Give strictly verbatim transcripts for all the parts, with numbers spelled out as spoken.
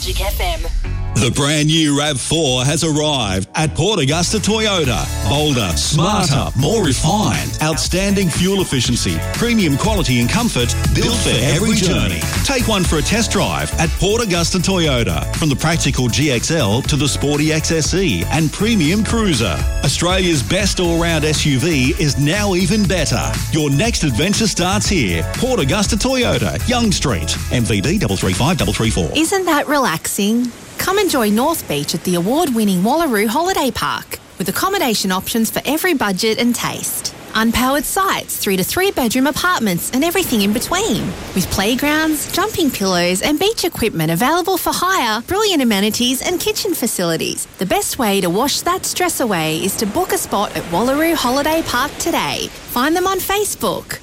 Magic F M. The brand new RAV four has arrived at Port Augusta Toyota. Bolder, smarter, more refined, outstanding fuel efficiency, premium quality and comfort, built for every journey. Take one for a test drive at Port Augusta Toyota. From the practical G X L to the sporty X S E and premium cruiser. Australia's best all-round S U V is now even better. Your next adventure starts here. Port Augusta Toyota, Young Street, M V D three three five three three four. Isn't that relaxing? Come enjoy North Beach at the award-winning Wallaroo Holiday Park with accommodation options for every budget and taste. Unpowered sites, three to three bedroom apartments and everything in between. With playgrounds, jumping pillows and beach equipment available for hire, brilliant amenities and kitchen facilities. The best way to wash that stress away is to book a spot at Wallaroo Holiday Park today. Find them on Facebook.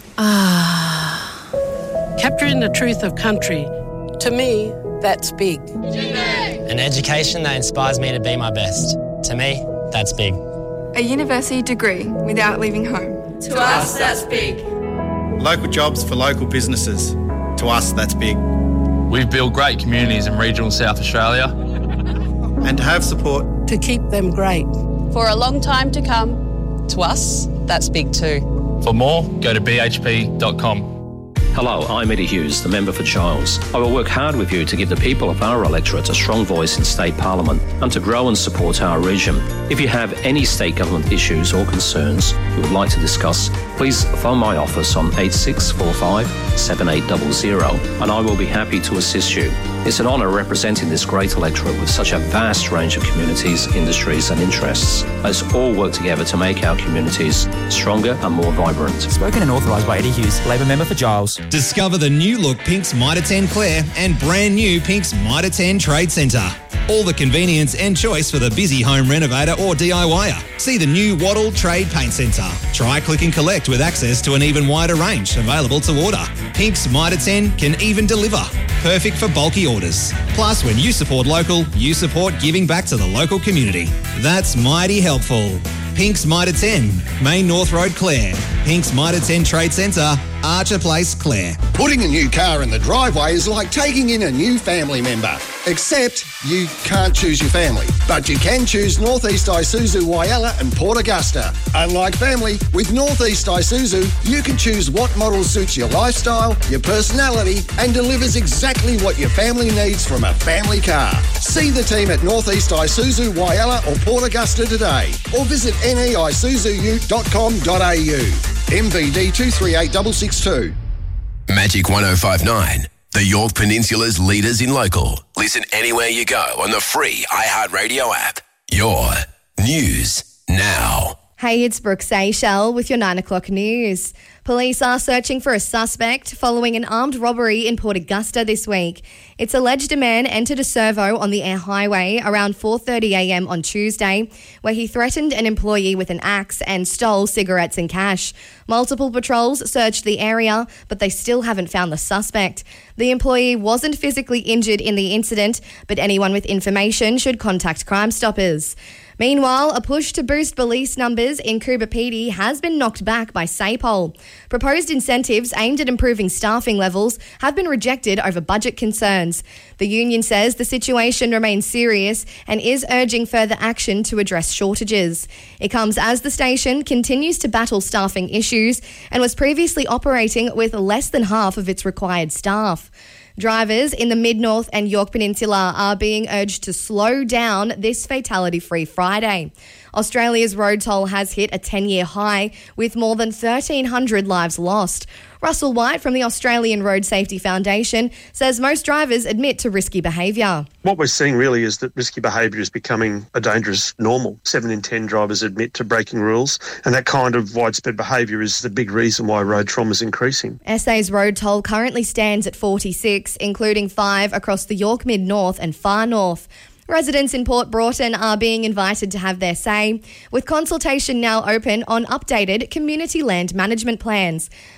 Ah. Capturing the truth of country, to me, that's big. An education that inspires me to be my best. To me, that's big. A university degree without leaving home. To us, that's big. Local jobs for local businesses. To us, that's big. We've built great communities in regional South Australia. And to have support. To keep them great. For a long time to come. To us, that's big too. For more, go to b h p dot com. Hello, I'm Eddie Hughes, the member for Giles. I will work hard with you to give the people of our electorate a strong voice in state parliament and to grow and support our region. If you have any state government issues or concerns you would like to discuss, please phone my office on eight six four five, seven eight zero zero and I will be happy to assist you. It's an honour representing this great electorate with such a vast range of communities, industries and interests. Let's all work together to make our communities stronger and more vibrant. Spoken and authorised by Eddie Hughes, Labor member for Giles. Discover the new look Pink's Mitre ten Clare and brand new Pink's Mitre ten Trade Centre. All the convenience and choice for the busy home renovator or DIYer. See the new Wattle Trade Paint Centre. Try click and collect with access to an even wider range available to order. Pink's Mitre ten can even deliver. Perfect for bulky orders. Plus, when you support local, you support giving back to the local community. That's mighty helpful. Pink's Mitre ten, Main North Road, Clare. Pink's Mitre ten Trade Centre, Archer Place, Clare. Putting a new car in the driveway is like taking in a new family member. Except you can't choose your family, but you can choose North East Isuzu Whyalla and Port Augusta. Unlike family, with North East Isuzu, you can choose what model suits your lifestyle, your personality, and delivers exactly what your family needs from a family car. See the team at North East Isuzu Whyalla or Port Augusta today, or visit n e isuzu ute dot com dot a u. M V D two three eight six six two. Magic one oh five nine. The Yorke Peninsula's leaders in local. Listen anywhere you go on the free iHeartRadio app. Your news now. Hey, it's Brooke Seychelles with your nine o'clock news. Police are searching for a suspect following an armed robbery in Port Augusta this week. It's alleged a man entered a servo on the Air Highway around four thirty a m on Tuesday, where he threatened an employee with an axe and stole cigarettes and cash. Multiple patrols searched the area, but they still haven't found the suspect. The employee wasn't physically injured in the incident, but anyone with information should contact Crime Stoppers. Meanwhile, a push to boost police numbers in Coober Pedy has been knocked back by SAPOL. Proposed incentives aimed at improving staffing levels have been rejected over budget concerns. The union says the situation remains serious and is urging further action to address shortages. It comes as the station continues to battle staffing issues and was previously operating with less than half of its required staff. Drivers in the Mid-North and Yorke Peninsula are being urged to slow down this fatality-free Friday. Australia's road toll has hit a ten-year high with more than thirteen hundred lives lost. Russell White from the Australian Road Safety Foundation says most drivers admit to risky behaviour. What we're seeing really is that risky behaviour is becoming a dangerous normal. Seven in ten drivers admit to breaking rules, and that kind of widespread behaviour is the big reason why road trauma is increasing. S A's road toll currently stands at forty-six, including five across the Yorke Mid-North and Far North. Residents in Port Broughton are being invited to have their say, with consultation now open on updated community land management plans.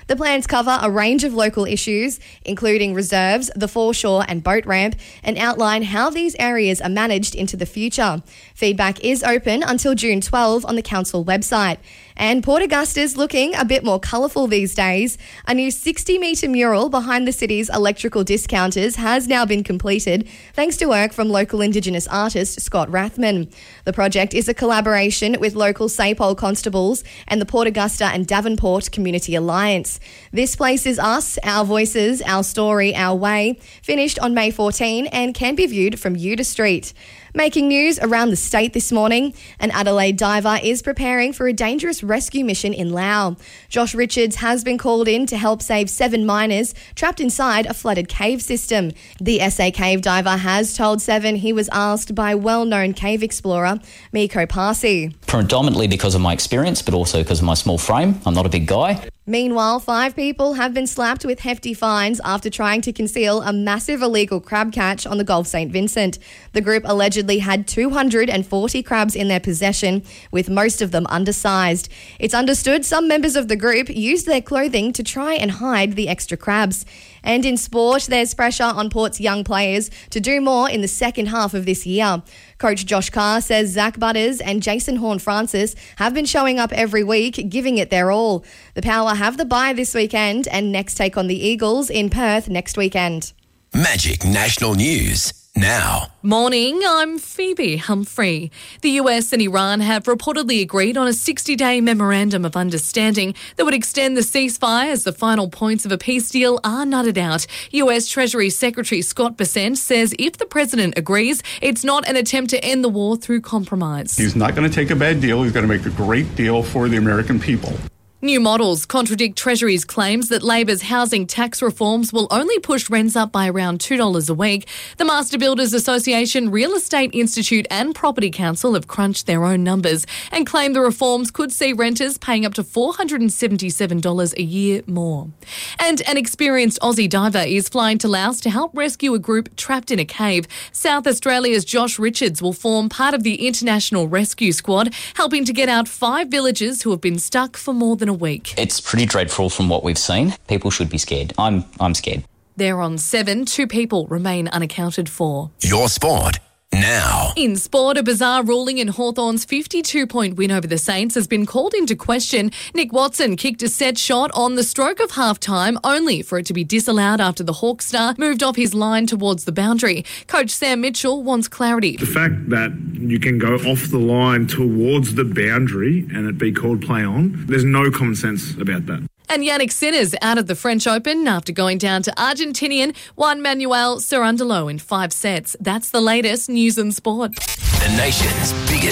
The plans cover a range of local issues, including reserves, the foreshore and boat ramp, and outline how these areas are managed into the future. Feedback is open until June twelfth on the council website. And Port Augusta's looking a bit more colourful these days. A new sixty metre mural behind the city's electrical discounters has now been completed, thanks to work from local Indigenous artist Scott Rathman. The project is a collaboration with local SAPOL constables and the Port Augusta and Davenport Community Alliance. This places us, our voices, our story, our way, finished on May fourteenth and can be viewed from Yuta Street. Making news around the state this morning, an Adelaide diver is preparing for a dangerous rescue mission in Laos. Josh Richards has been called in to help save seven miners trapped inside a flooded cave system. The S A cave diver has told Seven he was asked by well-known cave explorer Miko Parsi. Predominantly because of my experience, but also because of my small frame. I'm not a big guy. Meanwhile, five people have been slapped with hefty fines after trying to conceal a massive illegal crab catch on the Gulf Saint Vincent. The group allegedly had two hundred forty crabs in their possession, with most of them undersized. It's understood some members of the group used their clothing to try and hide the extra crabs. And in sport, there's pressure on Port's young players to do more in the second half of this year. Coach Josh Carr says Zach Butters and Jason Horne-Francis have been showing up every week, giving it their all. The Power have the bye this weekend and next take on the Eagles in Perth next weekend. Magic National News now. Morning, I'm Phoebe Humphrey. The U S and Iran have reportedly agreed on a sixty-day memorandum of understanding that would extend the ceasefire as the final points of a peace deal are nutted out. U S Treasury Secretary Scott Bessent says if the president agrees, it's not an attempt to end the war through compromise. He's not going to take a bad deal. He's going to make a great deal for the American people. New models contradict Treasury's claims that Labor's housing tax reforms will only push rents up by around two dollars a week. The Master Builders Association, Real Estate Institute and Property Council have crunched their own numbers and claim the reforms could see renters paying up to four hundred seventy-seven dollars a year more. And an experienced Aussie diver is flying to Laos to help rescue a group trapped in a cave. South Australia's Josh Richards will form part of the International Rescue Squad, helping to get out five villagers who have been stuck for more than a week. It's pretty dreadful from what we've seen. People should be scared. I'm I'm scared. They're on seven. Two people remain unaccounted for. Your sport now. In sport, a bizarre ruling in Hawthorn's fifty-two point win over the Saints has been called into question. Nick Watson kicked a set shot on the stroke of half-time, only for it to be disallowed after the Hawk star moved off his line towards the boundary. Coach Sam Mitchell wants clarity. The fact that you can go off the line towards the boundary and it be called play on, there's no common sense about that. And Yannick Sinner's out of the French Open after going down to Argentinian Juan Manuel Cerundolo in five sets. That's the latest news and sport. The nation's biggest